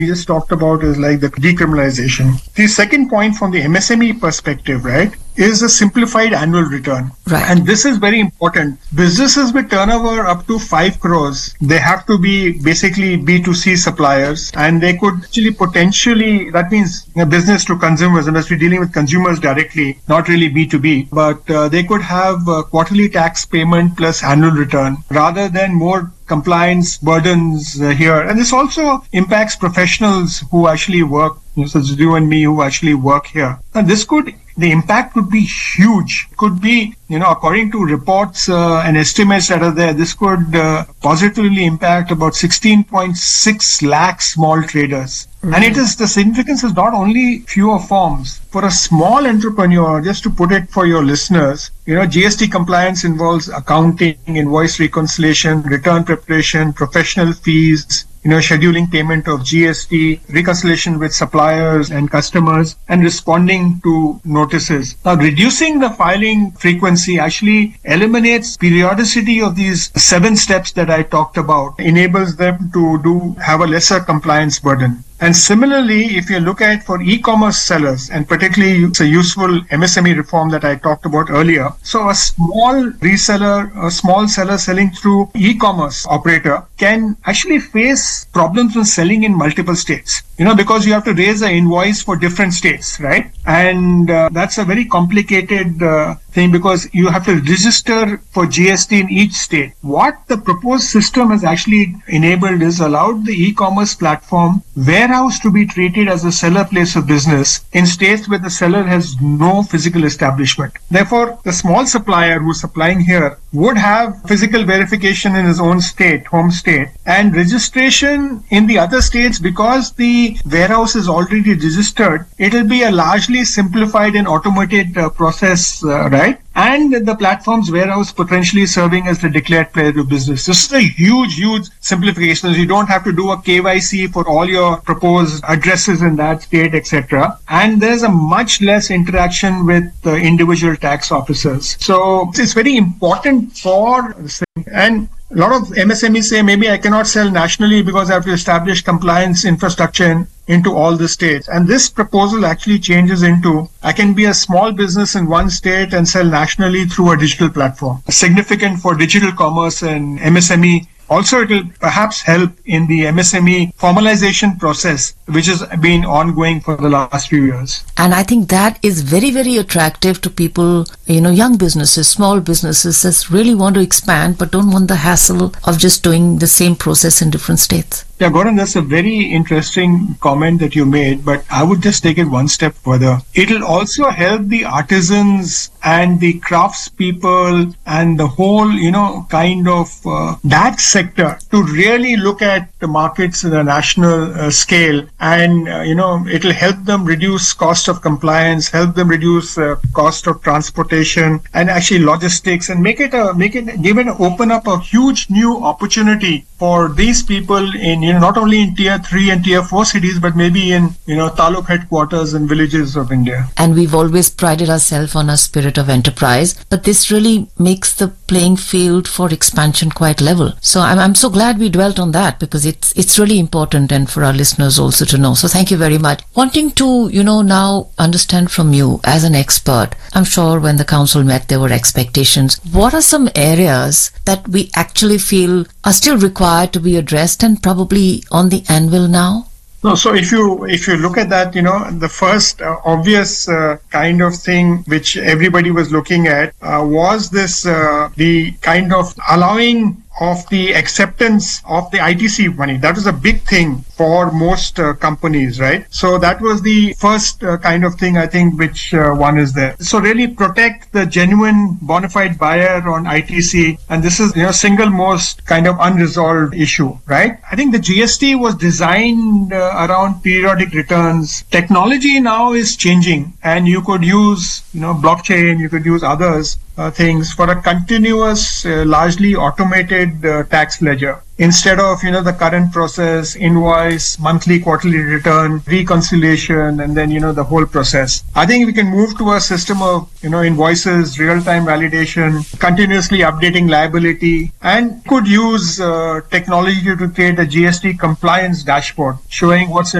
just talked about is like the decriminalization. The second point from the MSME perspective, right, is a simplified annual return. Right. And this is very important. Businesses with turnover up to 5 crores, they have to be basically B2C suppliers, and they could actually potentially, that means business to consumers, unless we're dealing with consumers directly, not really B2B, but they could have quarterly tax payment plus annual return rather than more compliance burdens here. And this also impacts professionals who actually work, such as you and me, who actually work here. And the impact could be huge. Could be, according to reports and estimates that are there, this could positively impact about 16.6 lakh small traders. Mm-hmm. And the significance is not only fewer forms. For a small entrepreneur, just to put it for your listeners, GST compliance involves accounting, invoice reconciliation, return preparation, professional fees, scheduling payment of GST, reconciliation with suppliers and customers, and responding to notices. Now, reducing the filing frequency actually eliminates periodicity of these 7 steps that I talked about, enables them to have a lesser compliance burden. And similarly, if you look at for e-commerce sellers, and particularly it's a useful MSME reform that I talked about earlier. So a small reseller, a small seller selling through e-commerce operator can actually face problems when selling in multiple states, because you have to raise an invoice for different states, right? And that's a very complicated thing because you have to register for GST in each state. What the proposed system has actually enabled is allowed the e-commerce platform warehouse to be treated as a seller place of business in states where the seller has no physical establishment. Therefore, the small supplier who's supplying here would have physical verification in his own state, home state, and registration in the other states. Because the warehouse is already registered, it will be a largely simplified and automated process, right? And the platform's warehouse potentially serving as the declared place of business. This is a huge simplification. You don't have to do a KYC for all your proposed addresses in that state, etc. And there's a much less interaction with individual tax officers. So it's very important for this thing. And a lot of MSMEs say maybe I cannot sell nationally because I have to establish compliance infrastructure into all the states. And this proposal actually changes into I can be a small business in one state and sell nationally through a digital platform. Significant for digital commerce and MSME. Also, it will perhaps help in the MSME formalization process, which has been ongoing for the last few years. And I think that is very, very attractive to people, young businesses, small businesses that really want to expand but don't want the hassle of just doing the same process in different states. Yeah, Gordon, that's a very interesting comment that you made, but I would just take it one step further. It'll also help the artisans and the craftspeople and the whole, kind of that sector to really look at the markets at a national scale. And, it'll help them reduce cost of compliance, help them reduce cost of transportation and actually logistics, and open up a huge new opportunity for these people in, not only in tier 3 and tier 4 cities, but maybe in, taluk headquarters and villages of India. And we've always prided ourselves on our spirit of enterprise, but this really makes the playing field for expansion quite level. So I'm so glad we dwelt on that because it's really important and for our listeners also to know. So thank you very much. Wanting to, now understand from you as an expert, I'm sure when the council met there were expectations. What are some areas that we actually feel are still required to be addressed and probably on the anvil now? No, so if you look at that, the first obvious kind of thing which everybody was looking at was this the kind of allowing of the acceptance of the ITC money. That was a big thing for most companies, right? So that was the first kind of thing I think which one is there. So really protect the genuine bona fide buyer on ITC, and this is single most kind of unresolved issue, right? I think the GST was designed around periodic returns. Technology now is changing, and you could use blockchain, you could use others things for a continuous, largely automated tax ledger. Instead of, the current process, invoice, monthly, quarterly return, reconciliation, and then, the whole process. I think we can move to a system of, invoices, real-time validation, continuously updating liability, and could use technology to create a GST compliance dashboard showing what's the